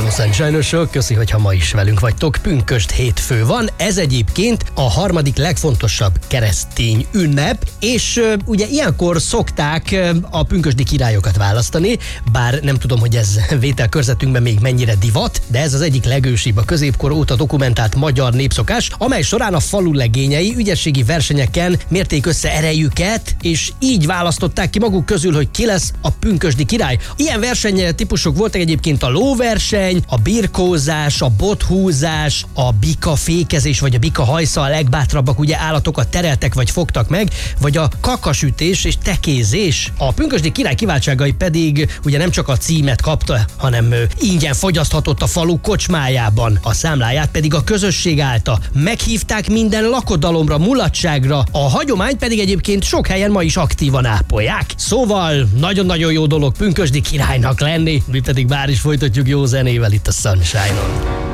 Hello Sunshine-osok, köszi, hogyha ma is velünk vagytok. Pünkösd hétfő van, ez egyébként a harmadik legfontosabb keresztény ünnep, és ugye ilyenkor szokták a pünkösdi királyokat választani, bár nem tudom, hogy ez vételkörzetünkben még mennyire divat, de ez az egyik legősibb a középkor óta dokumentált magyar népszokás, amely során a falu legényei ügyességi versenyeken mérték össze erejüket, és így választották ki maguk közül, hogy ki lesz a pünkösdi király. Ilyen versenytípusok voltak egyébként a lóverseny, a birkózás, a bothúzás, a bika fékezés, vagy a bika hajsza, a legbátrabbak ugye állatokat tereltek vagy fogtak meg, vagy a kakasütés és tekézés. A pünkösdi király kiváltságai pedig ugye nem csak a címet kapta, hanem ingyen fogyaszthatott a falu kocsmájában. A számláját pedig a közösség állta. Meghívták minden lakodalomra, mulatságra, a hagyományt pedig egyébként sok helyen ma is aktívan ápolják. Szóval nagyon-nagyon jó dolog pünkösdi királynak lenni, mi pedig bár is folytatjuk jó zenével itt a Sunshine-on.